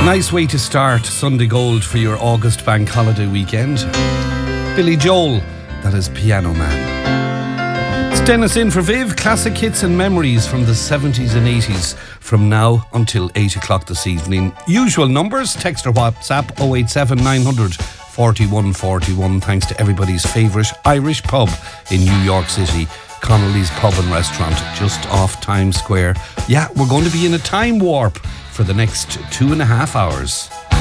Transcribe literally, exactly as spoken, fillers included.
Nice way to start Sunday Gold for your August bank holiday weekend. Billy Joel, that is Piano Man. It's Dennis in for Viv, classic hits and memories from the seventies and eighties from now until eight o'clock this evening. Usual numbers, text or WhatsApp oh eight seven nine hundred forty-one forty-one. Thanks to everybody's favourite Irish pub in New York City, Connolly's Pub and Restaurant, just off Times Square. Yeah, we're going to be in a time warp for the next two and a half hours.